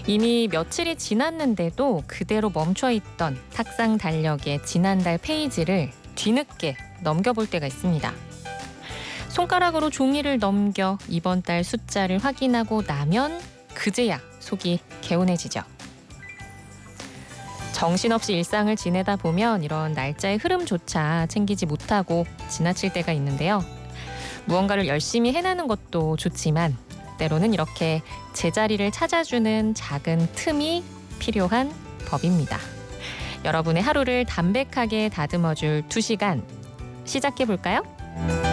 이미 며칠이 지났는데도 그대로 멈춰있던 탁상 달력의 지난달 페이지를 뒤늦게 넘겨볼 때가 있습니다. 손가락으로 종이를 넘겨 이번 달 숫자를 확인하고 나면 그제야 속이 개운해지죠. 정신없이 일상을 지내다 보면 이런 날짜의 흐름조차 챙기지 못하고 지나칠 때가 있는데요. 무언가를 열심히 해내는 것도 좋지만 때로는 이렇게 제자리를 찾아주는 작은 틈이 필요한 법입니다. 여러분의 하루를 담백하게 다듬어줄 2시간 시작해볼까요?